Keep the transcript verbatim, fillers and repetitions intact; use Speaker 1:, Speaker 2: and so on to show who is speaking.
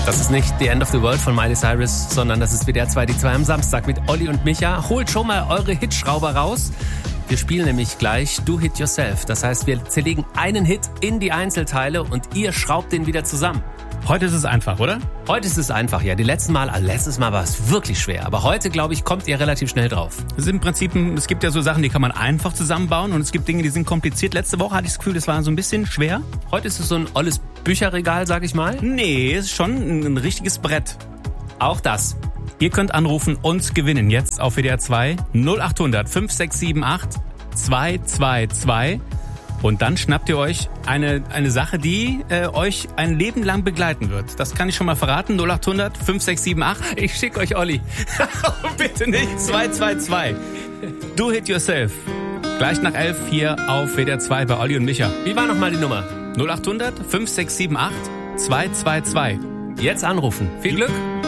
Speaker 1: Das ist nicht The End of the World von Miley Cyrus, sondern das ist W D R zwei, die zwei am Samstag mit Olli und Micha. Holt schon mal eure Hitschrauber raus. Wir spielen nämlich gleich Do Hit Yourself. Das heißt, wir zerlegen einen Hit in die Einzelteile und ihr schraubt den wieder zusammen.
Speaker 2: Heute ist es einfach, oder?
Speaker 1: Heute ist es einfach, ja. Die letzten Mal, also letztes Mal war es wirklich schwer. Aber heute, glaube ich, kommt ihr relativ schnell drauf.
Speaker 2: Es ist im Prinzip, es gibt ja so Sachen, die kann man einfach zusammenbauen und es gibt Dinge, die sind kompliziert. Letzte Woche hatte ich das Gefühl, das war so ein bisschen schwer.
Speaker 1: Heute ist es so ein olles Bücherregal, sag ich mal.
Speaker 2: Nee, es ist schon ein, ein richtiges Brett.
Speaker 1: Auch das.
Speaker 2: Ihr könnt anrufen und gewinnen jetzt auf W D R zwei null acht hundert fünf sechs sieben acht zwei zwei zwei. Und dann schnappt ihr euch eine, eine Sache, die äh, euch ein Leben lang begleiten wird. Das kann ich schon mal verraten. null acht hundert fünf sechs sieben acht.
Speaker 1: Ich schick euch Olli.
Speaker 2: Bitte nicht. zwei zwei zwei. Do Hit Yourself. Gleich nach elf hier auf W D R zwei bei Olli und Micha.
Speaker 1: Wie war nochmal die Nummer?
Speaker 2: null acht hundert fünf sechs sieben acht zwei zwei zwei.
Speaker 1: Jetzt anrufen. Viel Glück.